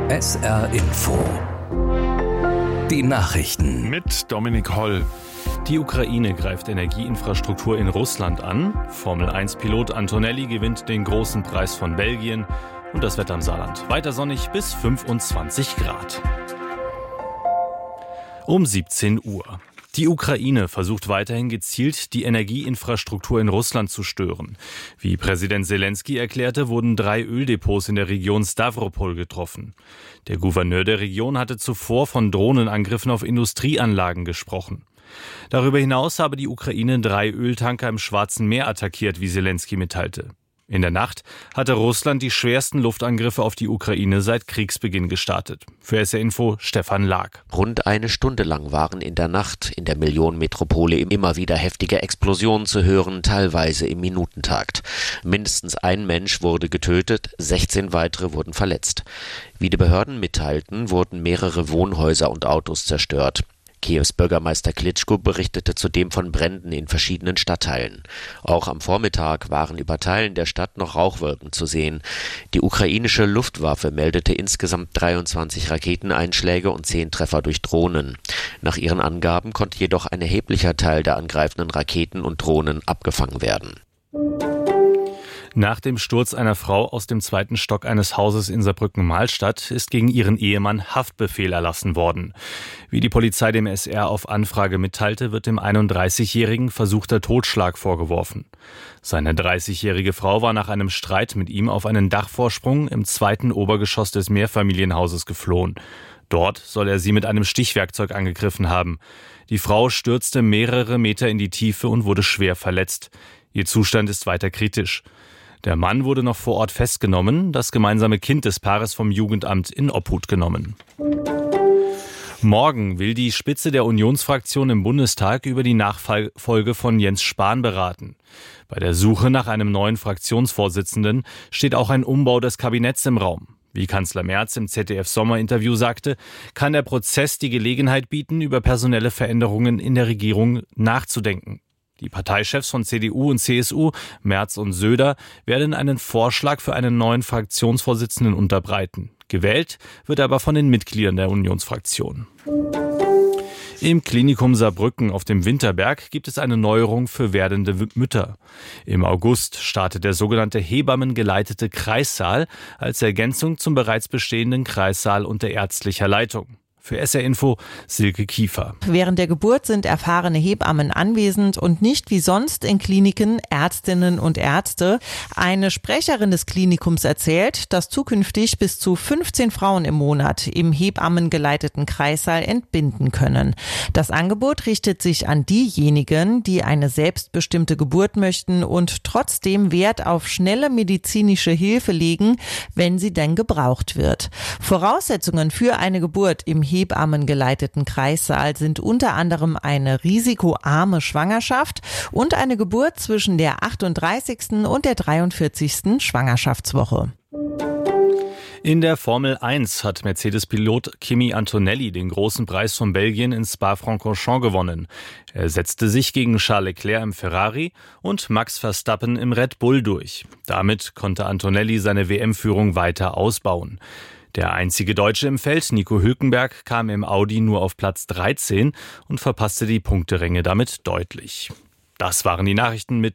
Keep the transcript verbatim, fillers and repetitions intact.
S R Info. Die Nachrichten. Mit Dominik Holl. Die Ukraine greift Energieinfrastruktur in Russland an. Formel eins Pilot Antonelli gewinnt den großen Preis von Belgien. Und das Wetter im Saarland. Weiter sonnig bis fünfundzwanzig Grad. Um siebzehn Uhr. Die Ukraine versucht weiterhin gezielt, die Energieinfrastruktur in Russland zu stören. Wie Präsident Selenskyj erklärte, wurden drei Öldepots in der Region Stavropol getroffen. Der Gouverneur der Region hatte zuvor von Drohnenangriffen auf Industrieanlagen gesprochen. Darüber hinaus habe die Ukraine drei Öltanker im Schwarzen Meer attackiert, wie Selenskyj mitteilte. In der Nacht hatte Russland die schwersten Luftangriffe auf die Ukraine seit Kriegsbeginn gestartet. Für S R Info Stefan Lag. Rund eine Stunde lang waren in der Nacht in der Millionenmetropole immer wieder heftige Explosionen zu hören, teilweise im Minutentakt. Mindestens ein Mensch wurde getötet, sechzehn weitere wurden verletzt. Wie die Behörden mitteilten, wurden mehrere Wohnhäuser und Autos zerstört. Kiews Bürgermeister Klitschko berichtete zudem von Bränden in verschiedenen Stadtteilen. Auch am Vormittag waren über Teilen der Stadt noch Rauchwolken zu sehen. Die ukrainische Luftwaffe meldete insgesamt dreiundzwanzig Raketeneinschläge und zehn Treffer durch Drohnen. Nach ihren Angaben konnte jedoch ein erheblicher Teil der angreifenden Raketen und Drohnen abgefangen werden. Nach dem Sturz einer Frau aus dem zweiten Stock eines Hauses in Saarbrücken-Mahlstadt ist gegen ihren Ehemann Haftbefehl erlassen worden. Wie die Polizei dem S R auf Anfrage mitteilte, wird dem einunddreißigjährigen versuchter Totschlag vorgeworfen. Seine dreißigjährige Frau war nach einem Streit mit ihm auf einen Dachvorsprung im zweiten Obergeschoss des Mehrfamilienhauses geflohen. Dort soll er sie mit einem Stichwerkzeug angegriffen haben. Die Frau stürzte mehrere Meter in die Tiefe und wurde schwer verletzt. Ihr Zustand ist weiter kritisch. Der Mann wurde noch vor Ort festgenommen, das gemeinsame Kind des Paares vom Jugendamt in Obhut genommen. Morgen will die Spitze der Unionsfraktion im Bundestag über die Nachfolge von Jens Spahn beraten. Bei der Suche nach einem neuen Fraktionsvorsitzenden steht auch ein Umbau des Kabinetts im Raum. Wie Kanzler Merz im Z D F-Sommerinterview sagte, kann der Prozess die Gelegenheit bieten, über personelle Veränderungen in der Regierung nachzudenken. Die Parteichefs von C D U und C S U, Merz und Söder, werden einen Vorschlag für einen neuen Fraktionsvorsitzenden unterbreiten. Gewählt wird er aber von den Mitgliedern der Unionsfraktion. Im Klinikum Saarbrücken auf dem Winterberg gibt es eine Neuerung für werdende Mütter. Im August startet der sogenannte hebammengeleitete Kreissaal als Ergänzung zum bereits bestehenden Kreissaal unter ärztlicher Leitung. Für S R Info Silke Kiefer. Während der Geburt sind erfahrene Hebammen anwesend und nicht wie sonst in Kliniken Ärztinnen und Ärzte. Eine Sprecherin des Klinikums erzählt, dass zukünftig bis zu fünfzehn Frauen im Monat im hebammengeleiteten Kreissaal entbinden können. Das Angebot richtet sich an diejenigen, die eine selbstbestimmte Geburt möchten und trotzdem Wert auf schnelle medizinische Hilfe legen, wenn sie denn gebraucht wird. Voraussetzungen für eine Geburt im hebammengeleiteten Kreissaal sind unter anderem eine risikoarme Schwangerschaft und eine Geburt zwischen der achtunddreißigsten und der dreiundvierzigsten Schwangerschaftswoche. In der Formel eins hat Mercedes-Pilot Kimi Antonelli den großen Preis von Belgien in Spa-Francorchamps gewonnen. Er setzte sich gegen Charles Leclerc im Ferrari und Max Verstappen im Red Bull durch. Damit konnte Antonelli seine W M-Führung weiter ausbauen. Der einzige Deutsche im Feld, Nico Hülkenberg, kam im Audi nur auf Platz dreizehn und verpasste die Punkteränge damit deutlich. Das waren die Nachrichten mit